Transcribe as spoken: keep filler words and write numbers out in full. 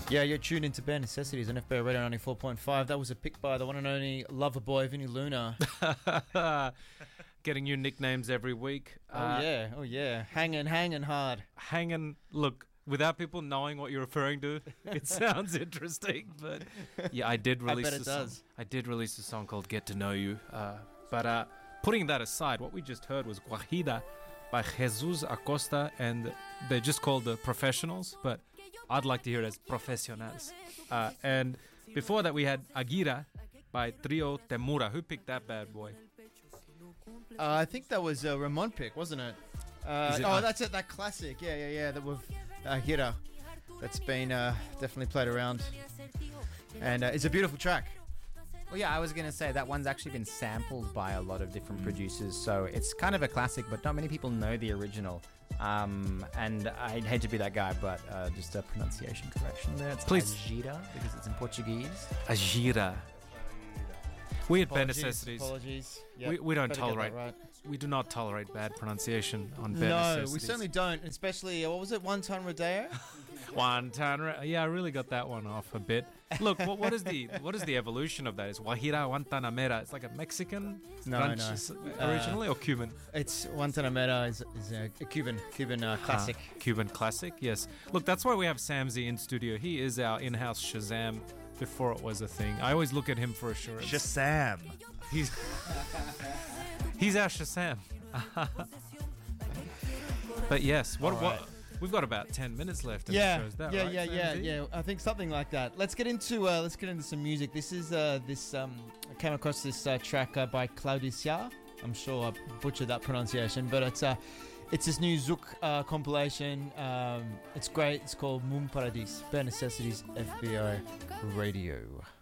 Yeah, you're tuned into Bare Necessities on F B A Radio ninety-four point five. That was a pick by the one and only lover boy, Vinny Luna. Getting new nicknames every week. Oh, uh, yeah. Oh, yeah. Hanging, hanging hard. Hanging, look, without people knowing what you're referring to, it sounds interesting. But yeah, I did release I bet it a does. song. I did release a song called Get to Know You. Uh, but uh, putting that aside, what we just heard was Guajira by Jesus Acosta, and they're just called the Professionals, but I'd like to hear it as Profesionales. Uh, and before that, we had Agira by Trio Temura. Who picked that bad boy? Uh, I think that was a Ramon pick, wasn't it? Uh, it oh, uh, that's it. That classic. Yeah, yeah, yeah. That we've uh, Hira. That's been uh, definitely played around, and uh, it's a beautiful track. Well, yeah, I was going to say that one's actually been sampled by a lot of different producers, so it's kind of a classic, but not many people know the original. Um, and I'd hate to be that guy, but uh, just a pronunciation correction there. It's Please. Agira, because it's in Portuguese. Agira. We at Bare Apologies, Necessities, apologies. Yep, we, we don't better get that tolerate, right. we do not tolerate bad pronunciation on Bare No, Necessities. we certainly don't. Especially, uh, what was it? One ton Rodeo. One time, yeah, I really got that one off a bit. Look, what, what is the what is the evolution of that? Is Guajira Guantanamera? It's like a Mexican No, brunch no. s- originally, or Cuban? It's Guantanamera is, is a, a Cuban Cuban uh, classic. Ah, Cuban classic, yes. Look, that's why we have Samzy in studio. He is our in-house Shazam before it was a thing. I always look at him for assurance. Shazam. He's he's our Shazam. But yes, what All right. what we've got about ten minutes left in Yeah, the show. Is that yeah, right, yeah, yeah, Samzy? yeah. I think something like that. Let's get into uh, let's get into some music. This is uh, this um, I came across this uh, track uh, by Claudicia. I'm sure I butchered that pronunciation, but it's uh, it's this new Zouk uh, compilation. Um, it's great. It's called Moon Paradis. Bare Necessities F B O Radio.